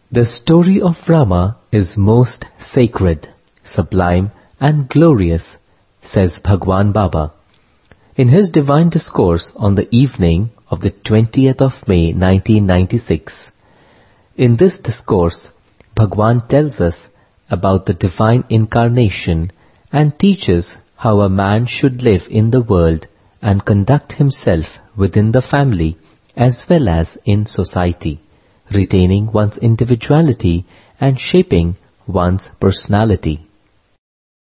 The story of Rama is most sacred, sublime and glorious, says Bhagwan Baba. In his divine discourse on the evening of the 20th of May 1996, in this discourse, Bhagwan tells us about the divine incarnation and teaches how a man should live in the world and conduct himself within the family as well as in society, retaining one's individuality and shaping one's personality.